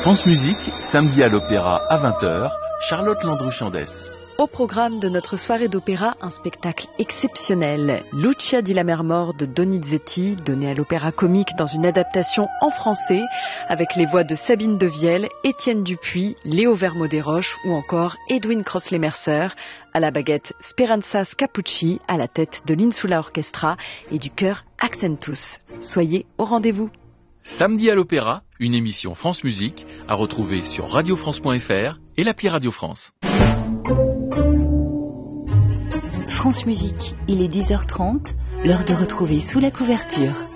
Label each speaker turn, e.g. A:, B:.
A: France Musique, samedi à l'Opéra à 20h, Charlotte Landru-Chandès.
B: Au programme de notre soirée d'opéra, un spectacle exceptionnel. Lucia di Lammermoor de Donizetti, donné à l'Opéra Comique dans une adaptation en français, avec les voix de Sabine Devielle, Étienne Dupuis, Léo Vermaux-Desroches ou encore Edwin Crossley-Mercer, à la baguette Speranza Scapucci, à la tête de l'Insula Orchestra et du chœur Accentus. Soyez au rendez-vous.
A: Samedi à l'Opéra, une émission France Musique à retrouver sur radiofrance.fr et l'appli Radio France.
C: France Musique, il est 10h30, l'heure de retrouver Sous la couverture.